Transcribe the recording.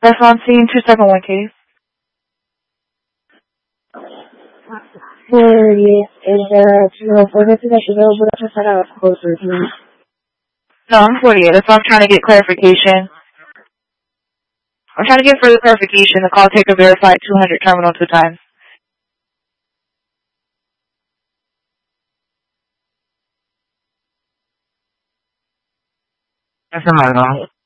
That's on scene 271 case. 40, is there a 204 that's available to set out closer to me? No, I'm 48. That's why I'm trying to get clarification. I'm trying to get further clarification. The call taker verified 200 terminal 2 times. That's a